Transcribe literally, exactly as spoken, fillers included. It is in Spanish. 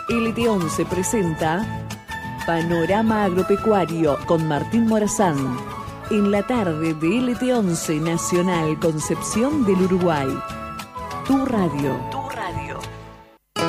L T once presenta Panorama Agropecuario con Martín Morazán. En la tarde de L T once Nacional Concepción del Uruguay. Tu radio.